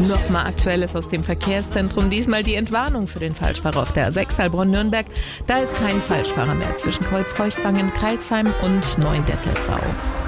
Nochmal Aktuelles aus dem Verkehrszentrum. Diesmal die Entwarnung für den Falschfahrer auf der A6 Heilbronn-Nürnberg. Da ist kein Falschfahrer mehr zwischen Kreuzfeuchtwangen, Crailsheim und Neuendettelsau.